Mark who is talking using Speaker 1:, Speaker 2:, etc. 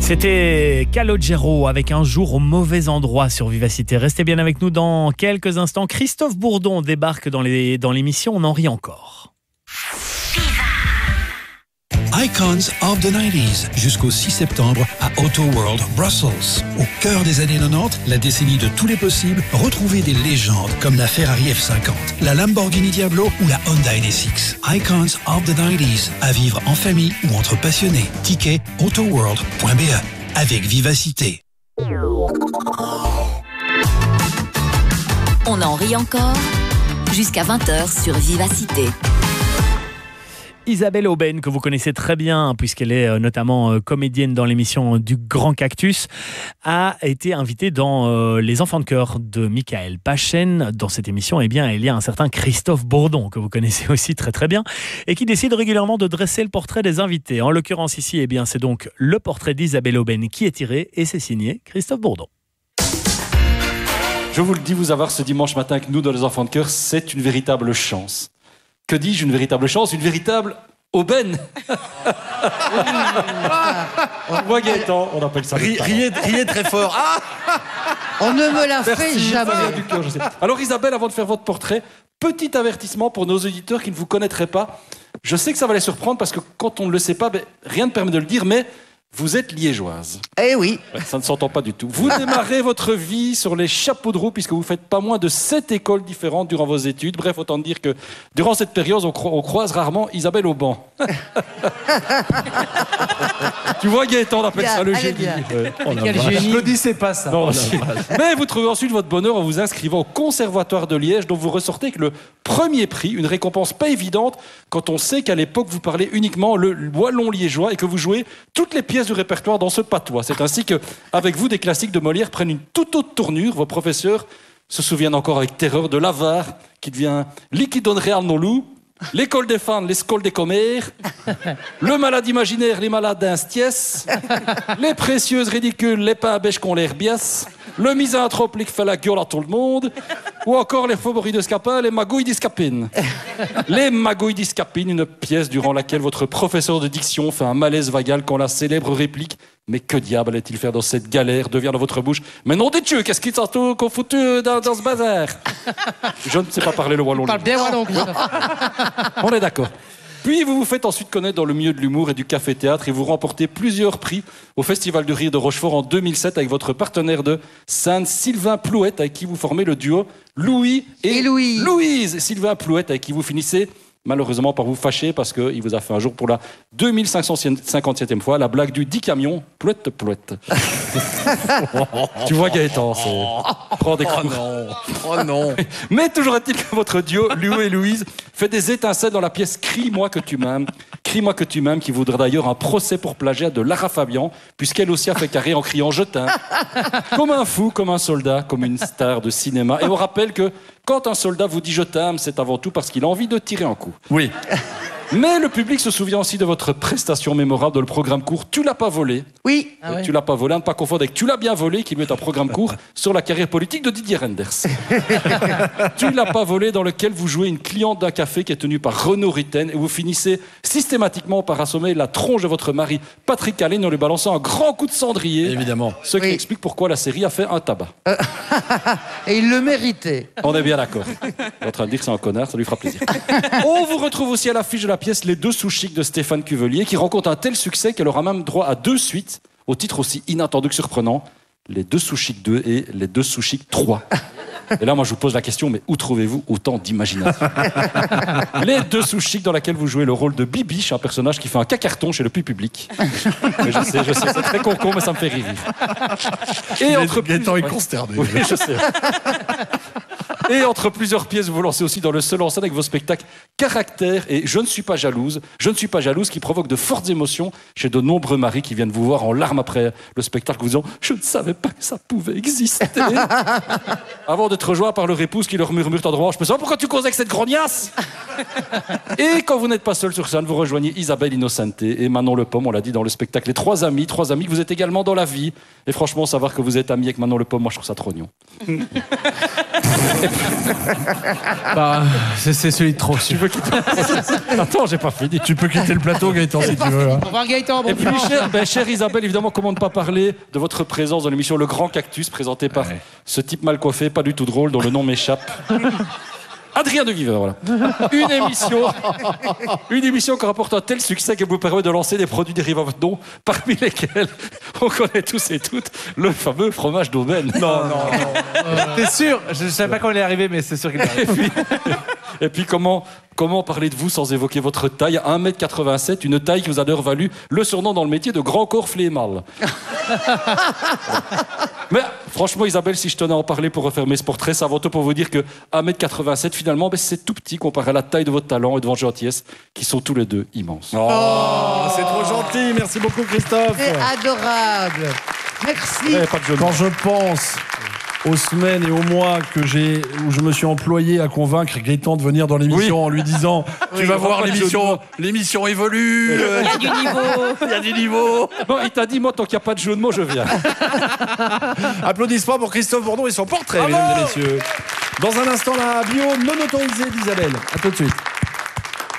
Speaker 1: C'était Calogero avec Un jour au mauvais endroit sur Vivacité. Restez bien avec nous dans quelques instants. Christophe Bourdon débarque dans l'émission On en rit encore.
Speaker 2: Icons of the 90s, jusqu'au 6 septembre à Auto World Brussels. Au cœur des années 90, la décennie de tous les possibles, retrouvez des légendes comme la Ferrari F50, la Lamborghini Diablo ou la Honda NSX. Icons of the 90s, à vivre en famille ou entre passionnés. Ticket autoworld.be, avec Vivacité.
Speaker 3: On en rit encore, jusqu'à 20h sur Vivacité.
Speaker 1: Isabelle Aubène, que vous connaissez très bien, puisqu'elle est notamment comédienne dans l'émission du Grand Cactus, a été invitée dans Les Enfants de Chœur de Michael Pachen. Dans cette émission, eh bien, il y a un certain Christophe Bourdon, que vous connaissez aussi très très bien, et qui décide régulièrement de dresser le portrait des invités. En l'occurrence ici, eh bien, c'est donc le portrait d'Isabelle Aubène qui est tiré, et c'est signé Christophe Bourdon.
Speaker 4: Je vous le dis, vous avoir ce dimanche matin avec nous dans Les Enfants de Chœur, c'est une véritable chance. Que dis-je, une véritable chance? Une véritable aubaine. Moi, Gaëtan, on appelle ça.
Speaker 5: Riez très fort. Ah,
Speaker 6: on ne me la fait jamais.
Speaker 4: Du cœur, je sais. Alors Isabelle, avant de faire votre portrait, petit avertissement pour nos auditeurs qui ne vous connaîtraient pas. Je sais que ça va les surprendre parce que quand on ne le sait pas, rien ne permet de le dire, mais vous êtes liégeoise.
Speaker 6: Eh oui.
Speaker 4: Ouais, ça ne s'entend pas du tout. Vous démarrez votre vie sur les chapeaux de roue puisque vous faites pas moins de 7 écoles différentes durant vos études. Bref, autant dire que durant cette période, on croise rarement Isabelle au banc. Tu vois, Gaëtan, on appelle ça le génie.
Speaker 6: Quel génie.
Speaker 5: Applaudissez pas ça.
Speaker 4: Non, mais vous trouvez ensuite votre bonheur en vous inscrivant au Conservatoire de Liège, dont vous ressortez avec le premier prix, une récompense pas évidente quand on sait qu'à l'époque vous parlez uniquement le wallon liégeois et que vous jouez toutes les pièces du répertoire dans ce patois. C'est ainsi que, avec vous, des classiques de Molière prennent une toute autre tournure. Vos professeurs se souviennent encore avec terreur de l'avare qui devient liquidone real non loup, l'école des fans, l'école des commères, le malade imaginaire, les malades d'instiès, les précieuses ridicules, les pains à bêche qu'on l'air bias, le misanthrope qui fait la gueule à tout le monde, ou encore les favoris de Scapin, les magouilles d'Escapine. Les magouilles d'Escapine, une pièce durant laquelle votre professeur de diction fait un malaise vagal quand la célèbre réplique « Mais que diable allait-il faire dans cette galère ?» devient dans votre bouche « Mais non des dieux, qu'est-ce qu'il s'en qu'on foutu dans ce bazar ?» Je ne sais pas parler le wallon.
Speaker 6: Parle bien wallon.
Speaker 4: On est d'accord. Puis vous vous faites ensuite connaître dans le milieu de l'humour et du café-théâtre et vous remportez plusieurs prix au Festival de Rire de Rochefort en 2007 avec votre partenaire de scène Sylvain Plouette avec qui vous formez le duo Louis et Louise. Sylvain Plouette avec qui vous finissez malheureusement par vous fâcher parce qu'il vous a fait un jour pour la 2557e fois la blague du 10 camions Plouette. Tu vois Gaëtan, prends des coups.
Speaker 5: Oh non.
Speaker 4: Mais toujours est-il que votre duo, Louis et Louise, fait des étincelles dans la pièce Crie-moi que tu m'aimes. Crie-moi que tu m'aimes, qui voudra d'ailleurs un procès pour plagiat de Lara Fabian, puisqu'elle aussi a fait carré en criant « Je t'aime ». Comme un fou, comme un soldat, comme une star de cinéma. Et on rappelle que quand un soldat vous dit « Je t'aime », c'est avant tout parce qu'il a envie de tirer un coup.
Speaker 5: Oui.
Speaker 4: Mais le public se souvient aussi de votre prestation mémorable dans le programme court « Tu l'as pas volé ».
Speaker 6: Oui.
Speaker 4: Ah ouais. Tu l'as pas volé, à ne pas confondre avec Tu l'as bien volé, qui lui est un programme court sur la carrière politique de Didier Renders. Tu l'as pas volé, dans lequel vous jouez une cliente d'un café qui est tenue par Renaud Ritten et vous finissez systématiquement par assommer la tronche de votre mari Patrick Allen en lui balançant un grand coup de cendrier.
Speaker 5: Évidemment.
Speaker 4: Ce qui explique pourquoi la série a fait un tabac.
Speaker 6: Et il le méritait.
Speaker 4: On est bien d'accord. Il est en train de dire que c'est un connard, ça lui fera plaisir. On vous retrouve aussi à l'affiche de la pièce Les Deux sous chics de Stéphane Cuvelier, qui rencontre un tel succès qu'elle aura même droit à 2 suites, au titre aussi inattendu que surprenant, Les Deux sous chics 2 et Les Deux sous chics 3. Et là, moi, je vous pose la question, mais où trouvez-vous autant d'imagination? Les Deux sous chics, dans laquelle vous jouez le rôle de Bibiche, un personnage qui fait un cacarton chez le public. Mais je sais, c'est très con, mais ça me fait rire. Et entre
Speaker 5: Gaëtan est consterné.
Speaker 4: Oui, je sais. Et entre plusieurs pièces, vous vous lancez aussi dans le seul en scène avec vos spectacles Caractère et Je ne suis pas jalouse. Je ne suis pas jalouse, qui provoque de fortes émotions chez de nombreux maris qui viennent vous voir en larmes après le spectacle, vous disant « Je ne savais pas que ça pouvait exister ». Avant d'être rejoint par leur épouse qui leur murmure tendrement « Je peux savoir pourquoi tu causes avec cette grognasse ?» Et quand vous n'êtes pas seul sur scène, vous rejoignez Isabelle Innocente et Manon Le Pomme, on l'a dit dans le spectacle. Les trois amis que vous êtes également dans la vie. Et franchement, savoir que vous êtes amis avec Manon Le Pomme, moi je trouve ça trop mignon. Et
Speaker 5: Bah, c'est celui de trop.
Speaker 4: Tu veux quitter... Attends, j'ai pas fini.
Speaker 7: Tu peux quitter le plateau, Gaëtan, si tu veux. Hein.
Speaker 6: Au revoir Gaëtan, bon
Speaker 4: Et puis, chère Isabelle, évidemment, comment ne pas parler de votre présence dans l'émission Le Grand Cactus, présentée par ce type mal coiffé, pas du tout drôle, dont le nom m'échappe. Adrien de Giver, voilà. Une émission qui rapporte un tel succès qu'elle vous permet de lancer des produits dérivés à votre nom, parmi lesquels on connaît tous et toutes le fameux fromage d'aubaine.
Speaker 5: Non. T'es sûr? Je savais pas quand il est arrivé, mais c'est sûr qu'il est arrivé.
Speaker 4: Et puis comment parler de vous sans évoquer votre taille? 1m87, une taille qui vous a d'ailleurs valu le surnom dans le métier de grand corps flémal. Mais franchement, Isabelle, si je tenais à en parler pour refermer ce portrait, c'est avant tout pour vous dire que 1m87, finalement, c'est tout petit comparé à la taille de votre talent et de votre gentillesse, qui sont tous les deux immenses.
Speaker 7: Oh, c'est trop gentil. Merci beaucoup, Christophe.
Speaker 6: C'est adorable. Merci.
Speaker 4: Pas de jeu de
Speaker 7: Quand je pense aux semaines et aux mois où je me suis employé à convaincre Gaëtan de venir dans l'émission en lui disant tu vas voir, l'émission évolue.
Speaker 3: Il y a du niveau.
Speaker 7: Il y a du niveau.
Speaker 4: Non, il t'a dit, moi, tant qu'il n'y a pas de jeu de mots, je viens.
Speaker 7: Applaudissements pour Christophe Bourdon et son portrait, mesdames et messieurs. Dans un instant, la bio non autorisée d'Isabelle. À tout de suite.